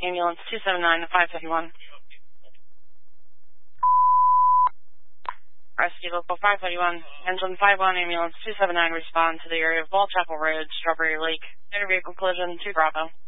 ambulance 279 to 531. Rescue local 531, engine 51, ambulance 279, respond to the area of Wall Chapel Road, Strawberry Lake. Motor vehicle collision, 2 Bravo.